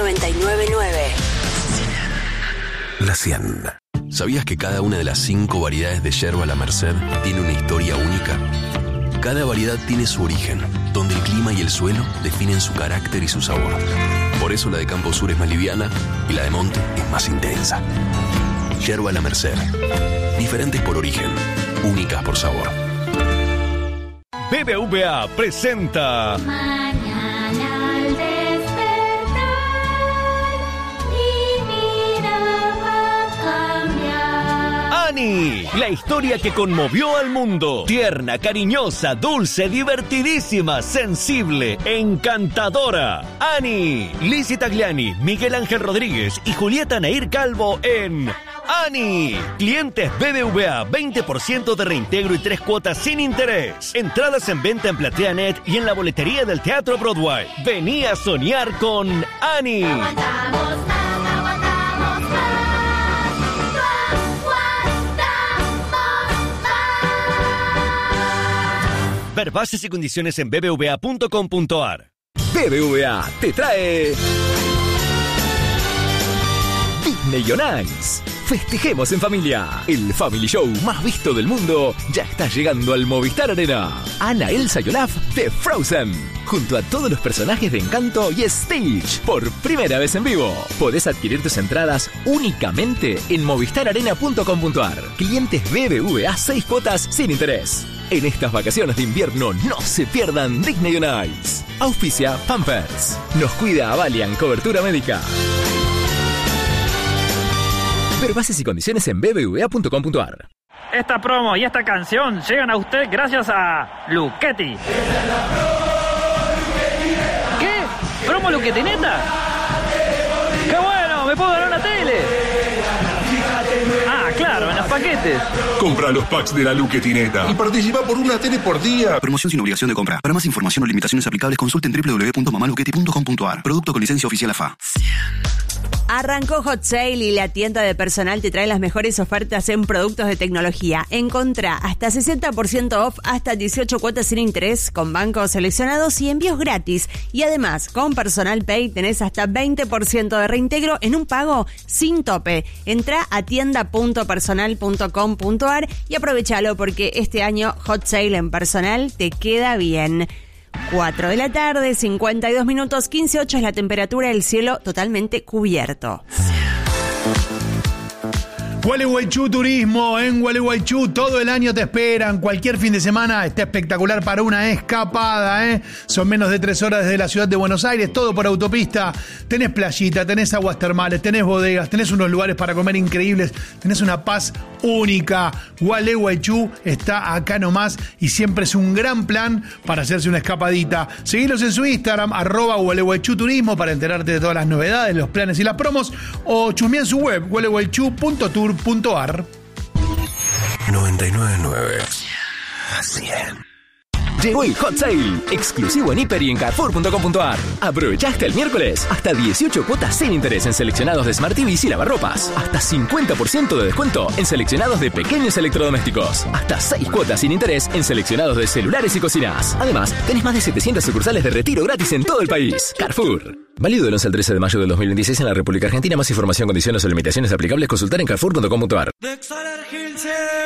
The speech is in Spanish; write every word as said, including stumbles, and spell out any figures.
noventa y nueve punto nueve. La cien. ¿Sabías que cada una de las cinco variedades de yerba La Merced tiene una historia única? Cada variedad tiene su origen, donde el clima y el suelo definen su carácter y su sabor. Por eso la de Campo Sur es más liviana y la de Monte es más intensa. Yerba La Merced. Diferentes por origen, únicas por sabor. B B V A presenta... Mañana al despertar, mi vida va a cambiar. Annie, la historia que conmovió al mundo. Tierna, cariñosa, dulce, divertidísima, sensible, encantadora. Annie, Lizzie Tagliani, Miguel Ángel Rodríguez y Julieta Nair Calvo en... Annie, clientes B B V A, veinte por ciento de reintegro y tres cuotas sin interés. Entradas en venta en PlateaNet y en la boletería del Teatro Broadway. Vení a soñar con Annie. Aguantamos más, aguantamos más. Aguantamos más. Ver bases y condiciones en b b v a punto com punto a r. B B V A te trae Disney on Ice. Festejemos en familia. El Family Show más visto del mundo ya está llegando al Movistar Arena. Anna, Elsa y Olaf de Frozen, junto a todos los personajes de Encanto y Stitch, por primera vez en vivo. Podés adquirir tus entradas únicamente en movistar arena punto com punto a r. Clientes B B V A, seis cuotas sin interés. En estas vacaciones de invierno no se pierdan Disney on Ice. Auspicia Pampers. Nos cuida Avalian, cobertura médica. Ver bases y condiciones en b b v a punto com punto a r. Esta promo y esta canción llegan a usted gracias a Luchetti. ¿Qué? ¿Promo Luchetineta? ¡Qué bueno! ¡Me puedo ganar una tele! Ah, claro, en los paquetes. Compra los packs de la Luchetineta y participa por una tele por día. Promoción sin obligación de compra. Para más información o limitaciones aplicables, consulten doble u doble u doble u punto mamaluchetti punto com punto a r. Producto con licencia oficial A F A. Arrancó Hot Sale y la tienda de personal te trae las mejores ofertas en productos de tecnología. Encontrá hasta sesenta por ciento off, hasta dieciocho cuotas sin interés con bancos seleccionados y envíos gratis. Y además, con Personal Pay tenés hasta veinte por ciento de reintegro en un pago sin tope. Entrá a tienda punto personal punto com punto a r y aprovechalo porque este año Hot Sale en personal te queda bien. cuatro de la tarde, cincuenta y dos minutos, quince ocho es la temperatura, el cielo totalmente cubierto. Gualeguaychú Turismo, en Gualeguaychú todo el año te esperan. Cualquier fin de semana está espectacular para una escapada, ¿eh? Son menos de tres horas desde la ciudad de Buenos Aires, todo por autopista. Tenés playita, tenés aguas termales, tenés bodegas, tenés unos lugares para comer increíbles, tenés una paz única. Gualeguaychú está acá nomás y siempre es un gran plan para hacerse una escapadita. Seguilos en su Instagram, arroba Gualeguaychú Turismo, para enterarte de todas las novedades, los planes y las promos, o chusmeá en su web, gualeguaychú punto tour punto a r. noventa y nueve punto nueve. cien. Llegó el Hot Sale, exclusivo en Hiper y en Carrefour punto com punto a r. Aprovecha hasta el miércoles, hasta dieciocho cuotas sin interés en seleccionados de Smart T Vs y lavarropas, hasta cincuenta por ciento de descuento en seleccionados de pequeños electrodomésticos, hasta seis cuotas sin interés en seleccionados de celulares y cocinas. Además, tenés más de setecientas sucursales de retiro gratis en todo el país. Carrefour. Válido del once al trece de mayo del dos mil veintiséis en la República Argentina. Más información, condiciones o limitaciones aplicables, consultar en carrefour punto com punto a r.